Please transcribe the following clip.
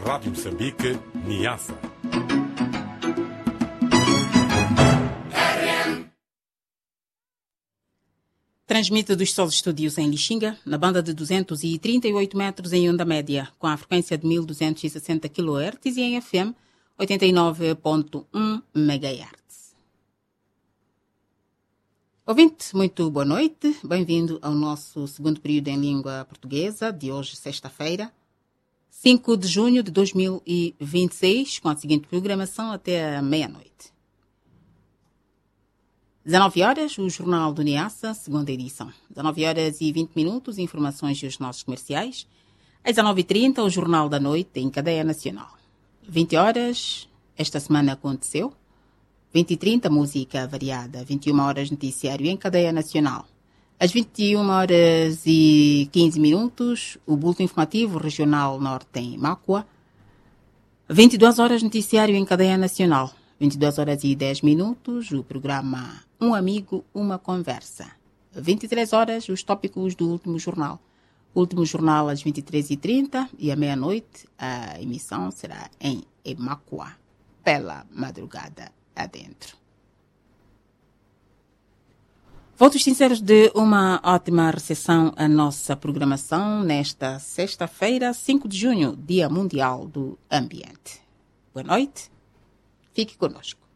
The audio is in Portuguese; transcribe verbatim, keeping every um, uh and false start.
Rádio Moçambique, Niassa. Transmite dos seus estúdios em Lixinga, na banda de duzentos e trinta e oito metros em onda média, com a frequência de mil duzentos e sessenta quilohertz e em F M oitenta e nove ponto um megahertz. Ouvinte, muito boa noite. Bem-vindo ao nosso segundo período em língua portuguesa de hoje, sexta-feira, cinco de junho de dois mil e vinte e seis, com a seguinte programação até a meia-noite. dezenove horas, o Jornal do Niassa, segunda edição. dezenove horas e vinte minutos, informações dos nossos comerciais. Às dezenove e trinta, o Jornal da Noite, em cadeia nacional. vinte horas, esta semana aconteceu. vinte e trinta, música variada. vinte e uma horas, noticiário em cadeia nacional. Às vinte e uma horas e quinze minutos, o Bulletin Informativo Regional Norte em Macua. vinte e duas horas, noticiário em cadeia nacional. vinte e duas horas e dez minutos, o programa Um Amigo, Uma Conversa. vinte e três horas, os tópicos do último jornal. O último jornal às vinte e três e trinta e à meia-noite a emissão será em Emacua, pela madrugada adentro. Votos sinceros de uma ótima recepção à nossa programação nesta sexta-feira, cinco de junho, Dia Mundial do Ambiente. Boa noite. Fique conosco.